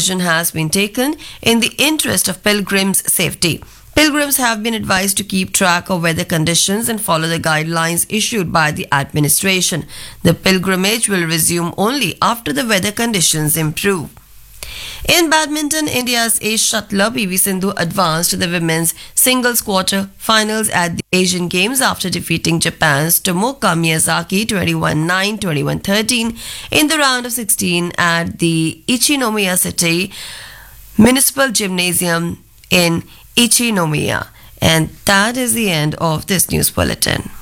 precaution has been taken in the interest of pilgrims' safety. Pilgrims have been advised to keep track of weather conditions and follow the guidelines issued by the administration. The pilgrimage will resume only after the weather conditions improve. In badminton, India's ace shuttler PV Sindhu advanced to the women's singles quarter finals at the Asian Games after defeating Japan's Tomoka Miyazaki 21-9, 21-13 in the round of 16 at the Ichinomiya City Municipal Gymnasium in Ichinomiya. And that is the end of this news bulletin.